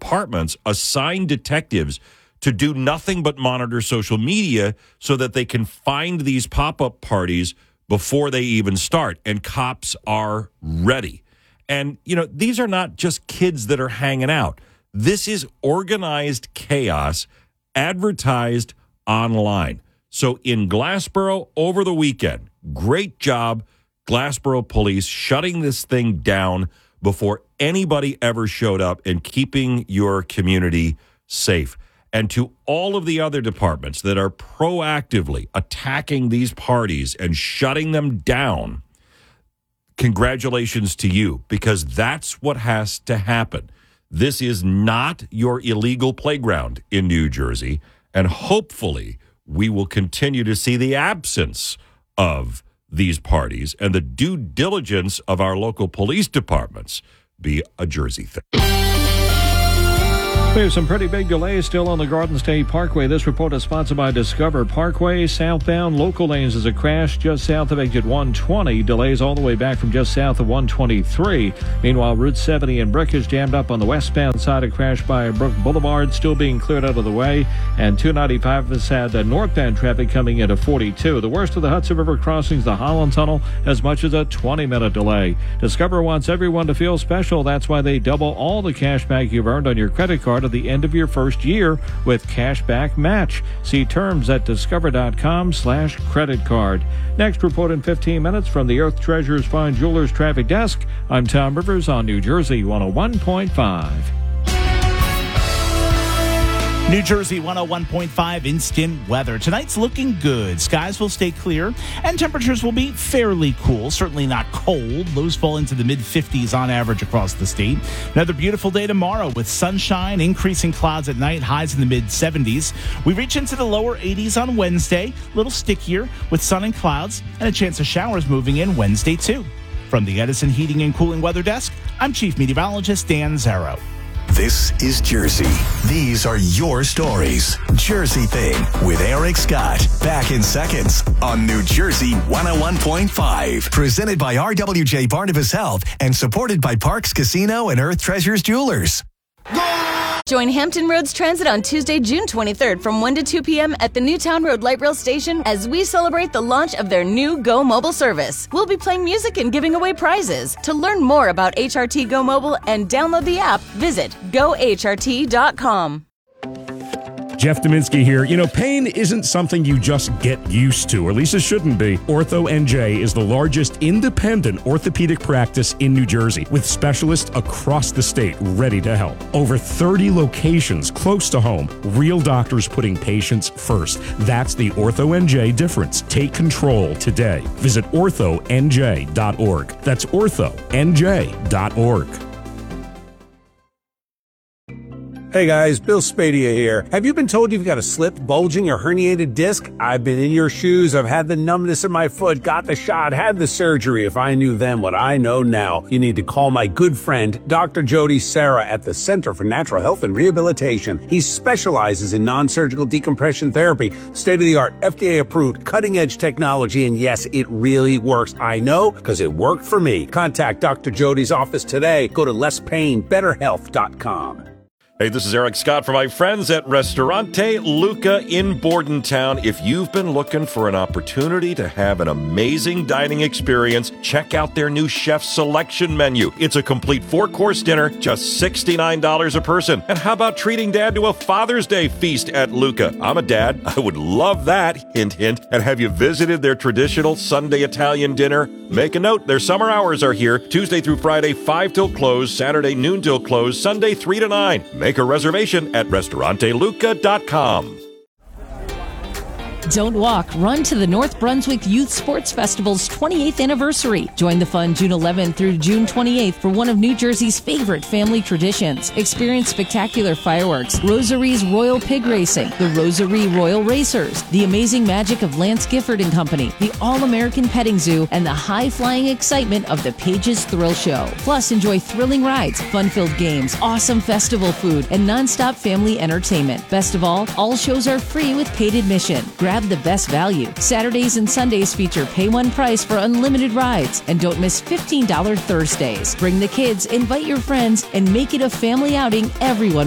departments assign detectives to do nothing but monitor social media so that they can find these pop-up parties before they even start. And cops are ready. And, these are not just kids that are hanging out. This is organized chaos advertised online. So in Glassboro over the weekend, great job, Glassboro police, shutting this thing down before anybody ever showed up and keeping your community safe. And to all of the other departments that are proactively attacking these parties and shutting them down, congratulations to you, because that's what has to happen. This is not your illegal playground in New Jersey, and hopefully we will continue to see the absence of these parties and the due diligence of our local police departments be a Jersey thing. We have some pretty big delays still on the Garden State Parkway. This report is sponsored by Discover Parkway. Southbound local lanes is a crash just south of exit 120. Delays all the way back from just south of 123. Meanwhile, Route 70 in Brick is jammed up on the westbound side. A crash by Brook Boulevard still being cleared out of the way. And 295 has had northbound traffic coming into 42. The worst of the Hudson River crossings, the Holland Tunnel, as much as a 20-minute delay. Discover wants everyone to feel special. That's why they double all the cash back you've earned on your credit card at the end of your first year with Cashback Match. See terms at discover.com/credit card. Next report in 15 minutes from the Earth Treasures Fine Jewelers Traffic Desk. I'm Tom Rivers on New Jersey 101.5. New Jersey 101.5 instant weather. Tonight's looking good. Skies will stay clear and temperatures will be fairly cool. Certainly not cold. Lows fall into the mid-50s on average across the state. Another beautiful day tomorrow with sunshine, increasing clouds at night, highs in the mid-70s. We reach into the lower 80s on Wednesday. A little stickier with sun and clouds and a chance of showers moving in Wednesday too. From the Edison Heating and Cooling Weather Desk, I'm Chief Meteorologist Dan Zarrow. This is Jersey. These are your stories. Jersey Thing with Eric Scott. Back in seconds on New Jersey 101.5. Presented by RWJ Barnabas Health and supported by Parks Casino and Earth Treasures Jewelers. Join Hampton Roads Transit on Tuesday, June 23rd from 1 to 2 p.m. at the Newtown Road Light Rail Station as we celebrate the launch of their new Go Mobile service. We'll be playing music and giving away prizes. To learn more about HRT Go Mobile and download the app, visit gohrt.com. Jeff Dominski here. Pain isn't something you just get used to, or at least it shouldn't be. Ortho NJ is the largest independent orthopedic practice in New Jersey, with specialists across the state ready to help. Over 30 locations close to home, real doctors putting patients first. That's the Ortho NJ difference. Take control today. Visit orthonj.org. That's orthonj.org. Hey guys, Bill Spadia here. Have you been told you've got a slipped, bulging, or herniated disc? I've been in your shoes. I've had the numbness in my foot, got the shot, had the surgery. If I knew then what I know now, you need to call my good friend, Dr. Jody Serra at the Center for Natural Health and Rehabilitation. He specializes in non-surgical decompression therapy, state-of-the-art, FDA-approved, cutting-edge technology, and yes, it really works. I know, because it worked for me. Contact Dr. Jody's office today. Go to lesspainbetterhealth.com. Hey, this is Eric Scott for my friends at Ristorante Luca in Bordentown. If you've been looking for an opportunity to have an amazing dining experience, check out their new chef selection menu. It's a complete 4-course dinner, just $69 a person. And how about treating Dad to a Father's Day feast at Luca? I'm a dad. I would love that. Hint, hint. And have you visited their traditional Sunday Italian dinner? Make a note. Their summer hours are here, Tuesday through Friday, 5 till close, Saturday noon till close, Sunday 3 to 9. Make a reservation at restauranteluca.com. Don't walk, run to the North Brunswick Youth Sports Festival's 28th anniversary. Join the fun June 11th through June 28th for one of New Jersey's favorite family traditions. Experience spectacular fireworks, Rosary's Royal Pig Racing, the Rosary Royal Racers, the amazing magic of Lance Gifford and Company, the All-American Petting Zoo, and the high-flying excitement of the Pages Thrill Show. Plus, enjoy thrilling rides, fun-filled games, awesome festival food, and non-stop family entertainment. Best of all shows are free with paid admission. Grab the best value. Saturdays and Sundays feature pay one price for unlimited rides. And don't miss $15 Thursdays. Bring the kids, invite your friends, and make it a family outing everyone